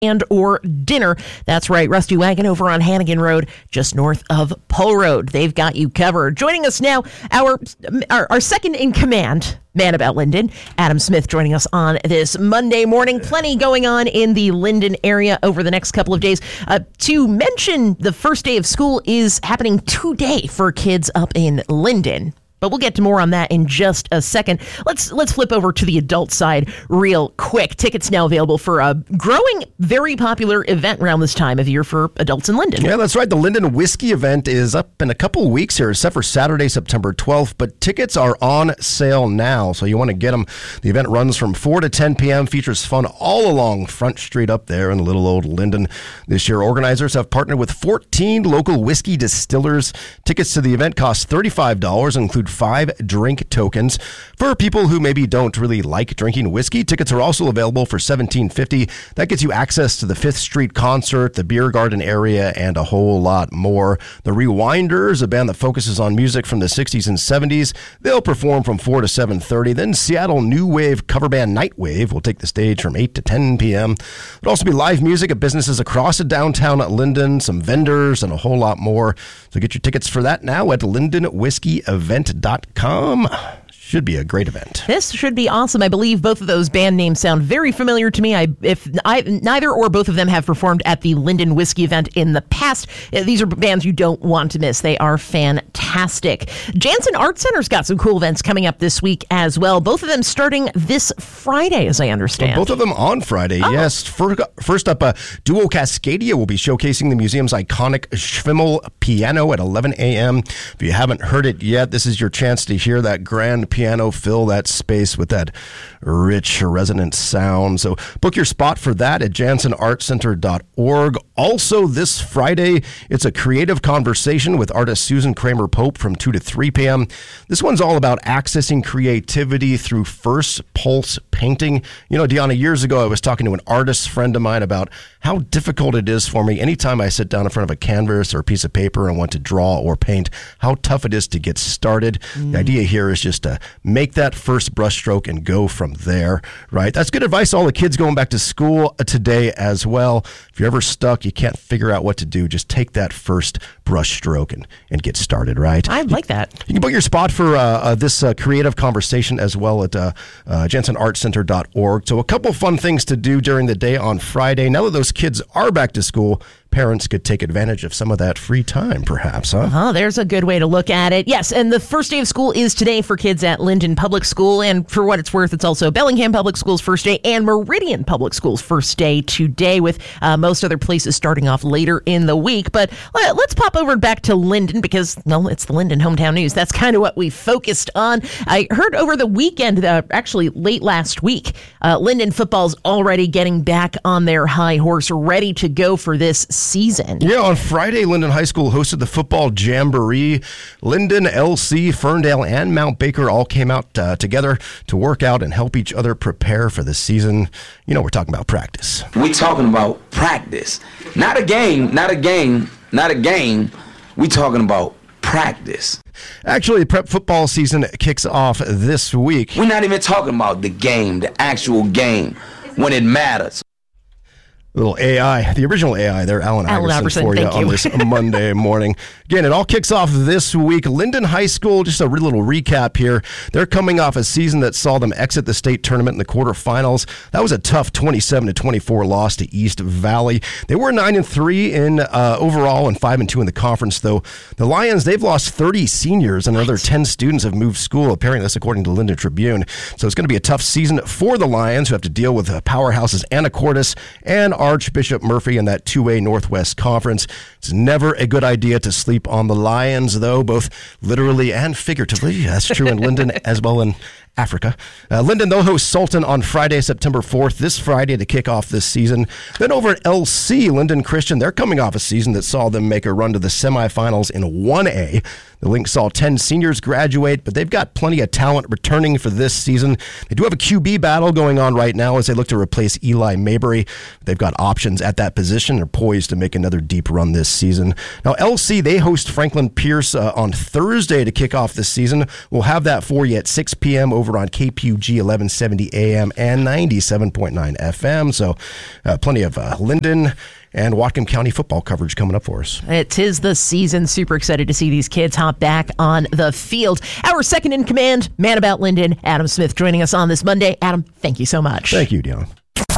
and or dinner. That's right, Rusty Wagon over on Hannigan Road, just north of Poe Road. They've got you covered. Joining us now, our second in command man about Lyndon, Adam Smith, joining us on this Monday morning. Plenty going on in the Lyndon area over the next couple of days. To mention, the first day of school is happening today for kids up in Lyndon. But we'll get to more on that in just a second. Let's flip over to the adult side real quick. Tickets now available for a growing, very popular event around this time of year for adults in Lyndon. Yeah, that's right. The Lyndon Whiskey event is up in a couple of weeks here, except for Saturday, September 12th. But tickets are on sale now, so you want to get them. The event runs from 4 to 10 p.m., features fun all along Front Street up there in little old Lyndon. This year, organizers have partnered with 14 local whiskey distillers. Tickets to the event cost $35 and include 5 drink tokens. For people who maybe don't really like drinking whiskey, tickets are also available for $17.50. That gets you access to the 5th Street concert, the beer garden area, and a whole lot more. The Rewinders, a band that focuses on music from the 60s and 70s, they'll perform from 4 to 7:30. Then Seattle new wave cover band Nightwave will take the stage from 8 to 10 p.m. There'll also be live music at businesses across downtown Lyndon, some vendors, and a whole lot more. So get your tickets for that now at LyndonWhiskeyEvent.com. Should be a great event. This should be awesome. I believe both of those band names sound very familiar to me. If neither or both of them have performed at the Lyndon Whiskey event in the past, these are bands you don't want to miss. They are fantastic. Jansen Art Center's got some cool events coming up this week as well. Both of them starting this Friday, as I understand. Both of them on Friday, yes. First up, Duo Cascadia will be showcasing the museum's iconic Schwimmel piano at 11 a.m. If you haven't heard it yet, this is your chance to hear that grand piano fill that space with that rich resonant sound. So book your spot for that at jansenartcenter.org. Also this Friday, it's a creative conversation with artist Susan Kramer Pope from 2 to 3 p.m. This one's all about accessing creativity through first pulse painting. You know, Deanna, years ago I was talking to an artist friend of mine about how difficult it is for me anytime I sit down in front of a canvas or a piece of paper and want to draw or paint, how tough it is to get started. The idea here is just to make that first brushstroke and go from there, right? That's good advice to all the kids going back to school today as well. If you're ever stuck, you can't figure out what to do, just take that first brushstroke and get started, right? I like that. You can book your spot for this creative conversation as well at jansenartcenter.org. So a couple fun things to do during the day on Friday. Now that those kids are back to school, parents could take advantage of some of that free time, perhaps, huh? There's a good way to look at it. Yes, and the first day of school is today for kids at Lyndon Public School, and for what it's worth, it's also Bellingham Public School's first day and Meridian Public School's first day today, with most other places starting off later in the week. But let's pop over back to Lyndon because, well, it's the Lyndon Hometown News. That's kind of what we focused on. I heard over the weekend, actually late last week, Lyndon football's already getting back on their high horse, ready to go for this season. Yeah, on Friday, Lyndon High School hosted the football jamboree. Lyndon, LC, Ferndale, and Mount Baker all came out together to work out and help each other prepare for the season. You know, we're talking about practice. We're talking about practice. Not a game. We're talking about practice. Actually, prep football season kicks off this week. We're not even talking about the game, the actual game, when it matters. Little AI, the original AI there, Alan Iverson for you on this Monday morning. Again, it all kicks off this week. Lyndon High School, just a little recap here. They're coming off a season that saw them exit the state tournament in the quarterfinals. That was a tough 27-24 loss to East Valley. They were 9-3 in overall and 5-2 in the conference, though. The Lions, they've lost 30 seniors and another 10 students have moved school. Apparently, that's according to Lyndon Tribune. So it's going to be a tough season for the Lions, who have to deal with powerhouses Anacortes and Archbishop Murphy in that 2A Northwest Conference. It's never a good idea to sleep on the Lions, though, both literally and figuratively. That's true in Lyndon as well in Africa. Lyndon, they'll host Sultan on Friday, September 4th, this Friday to kick off this season. Then over at LC, Lyndon Christian, they're coming off a season that saw them make a run to the semifinals in 1A. The Lynx saw 10 seniors graduate, but they've got plenty of talent returning for this season. They do have a QB battle going on right now as they look to replace Eli Mabry. They've got got options at that position. They're poised to make another deep run this season. Now, LC, they host Franklin Pierce on Thursday to kick off this season. We'll have that for you at 6 p.m. over on KPUG 1170 AM and 97.9 FM. So plenty of Linden and Whatcom County football coverage coming up for us. It is the season. Super excited to see these kids hop back on the field. Our second in command, man about Linden, Adam Smith, joining us on this Monday. Adam, thank you so much. Thank you, Dion.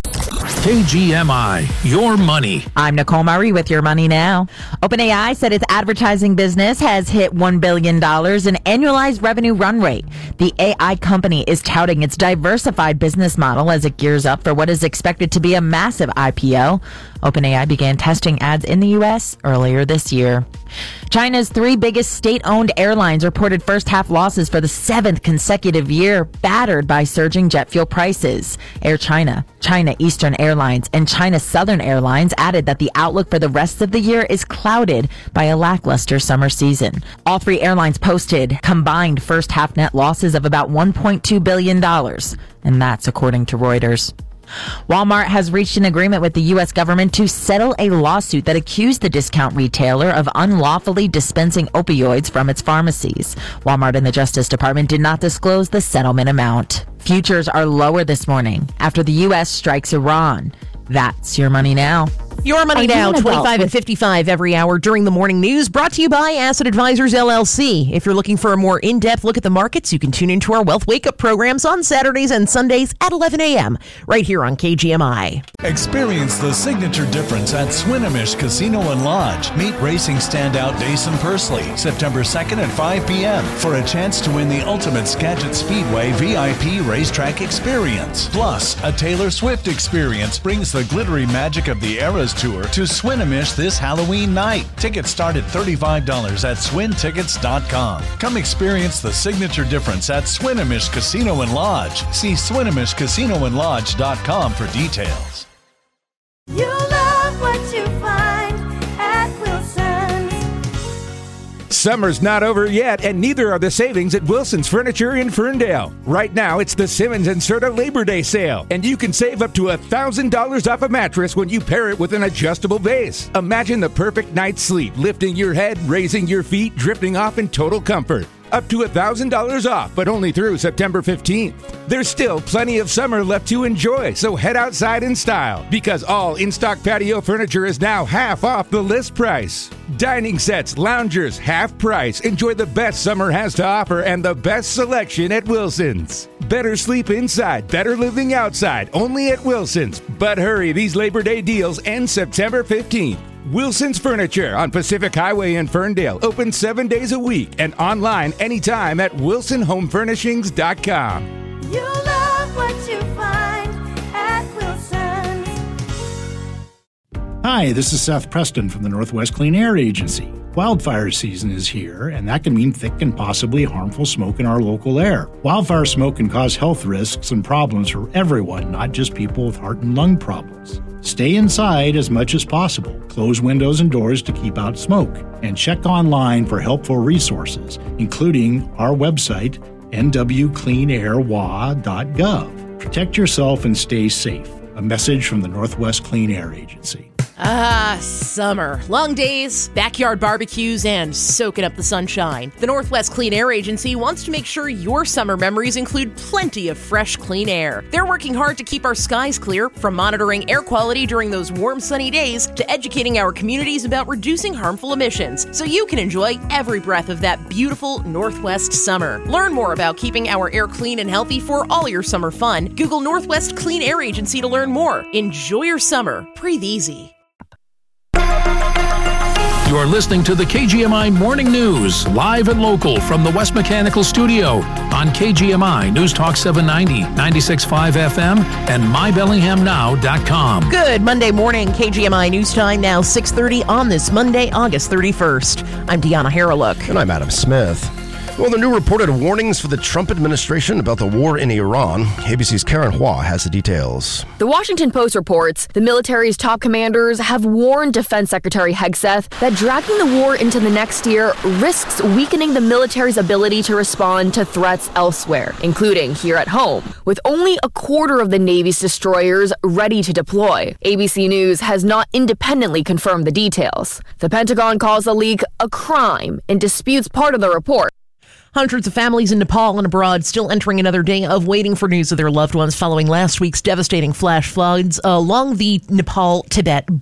KGMI, your money. I'm Nicole Murray with your money now. OpenAI said its advertising business has hit $1 billion in annualized revenue run rate. The AI company is touting its diversified business model as it gears up for what is expected to be a massive IPO. OpenAI began testing ads in the U.S. earlier this year. China's three biggest state-owned airlines reported first-half losses for the seventh consecutive year, battered by surging jet fuel prices. Air China, China Eastern Airlines, and China Southern Airlines added that the outlook for the rest of the year is clouded by a lackluster summer season. All three airlines posted combined first-half net losses of about $1.2 billion, and that's according to Reuters. Walmart has reached an agreement with the U.S. government to settle a lawsuit that accused the discount retailer of unlawfully dispensing opioids from its pharmacies. Walmart and the Justice Department did not disclose the settlement amount. Futures are lower this morning after the U.S. strikes Iran. That's your money now. Your money now, 25 and 55 every hour during the morning news, brought to you by Asset Advisors, LLC. If you're looking for a more in-depth look at the markets, you can tune into our Wealth Wake-Up programs on Saturdays and Sundays at 11 a.m. right here on KGMI. Experience the signature difference at Swinomish Casino and Lodge. Meet racing standout Dason Pursley, September 2nd at 5 p.m. for a chance to win the ultimate Skagit Speedway VIP racetrack experience. Plus, a Taylor Swift experience brings the glittery magic of the Eras Tour to Swinomish this Halloween night. Tickets start at $35 at swintickets.com. Come experience the signature difference at Swinomish Casino and Lodge. See SwinomishCasinoandLodge.com for details. You love what you find at Wilson's. Summer's not over yet, and neither are the savings at Wilson's Furniture in Ferndale. Right now, it's the Simmons and Serta Labor Day sale, and you can save up to $1,000 off a mattress when you pair it with an adjustable base. Imagine the perfect night's sleep, lifting your head, raising your feet, drifting off in total comfort. Up to $1,000 off, but only through September 15th. There's still plenty of summer left to enjoy, so head outside in style, because all in-stock patio furniture is now half off the list price. Dining sets, loungers, half price. Enjoy the best summer has to offer and the best selection at Wilson's. Better sleep inside, better living outside, only at Wilson's. But hurry, these Labor Day deals end September 15th. Wilson's Furniture on Pacific Highway in Ferndale. Open 7 days a week and online anytime at wilsonhomefurnishings.com. You love what you find at Wilson's. Hi, this is Seth Preston from the Northwest Clean Air Agency. Wildfire season is here, and that can mean thick and possibly harmful smoke in our local air. Wildfire smoke can cause health risks and problems for everyone, not just people with heart and lung problems. Stay inside as much as possible. Close windows and doors to keep out smoke. And check online for helpful resources, including our website, nwcleanairwa.gov. Protect yourself and stay safe. A message from the Northwest Clean Air Agency. Summer. Long days, backyard barbecues, and soaking up the sunshine. The Northwest Clean Air Agency wants to make sure your summer memories include plenty of fresh, clean air. They're working hard to keep our skies clear, from monitoring air quality during those warm, sunny days to educating our communities about reducing harmful emissions, so you can enjoy every breath of that beautiful Northwest summer. Learn more about keeping our air clean and healthy for all your summer fun. Google Northwest Clean Air Agency to learn more. Enjoy your summer. Breathe easy. You're listening to the KGMI Morning News, live and local from the West Mechanical Studio on KGMI News Talk 790, 96.5 FM, and mybellinghamnow.com. Good Monday morning, KGMI News Time, now 6:30 on this Monday, August 31st. I'm Deanna Harreluk. And I'm Adam Smith. Well, the new reported warnings for the Trump administration about the war in Iran. ABC's Karen Hua has the details. The Washington Post reports the military's top commanders have warned Defense Secretary Hegseth that dragging the war into the next year risks weakening the military's ability to respond to threats elsewhere, including here at home, with only a quarter of the Navy's destroyers ready to deploy. ABC News has not independently confirmed the details. The Pentagon calls the leak a crime and disputes part of the report. Hundreds of families in Nepal and abroad still entering another day of waiting for news of their loved ones following last week's devastating flash floods along the Nepal-Tibet